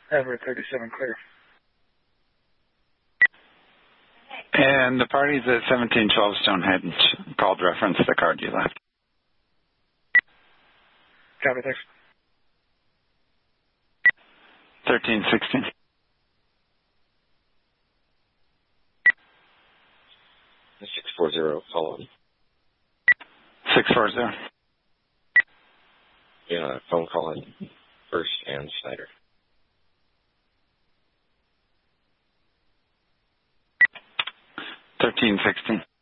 Everett 37 clear. And the parties at 1712 Stonehenge called reference the card you left. Copy, thanks. 1316. The 640, follow. 640. Yeah, phone call in First and Snyder. 1316.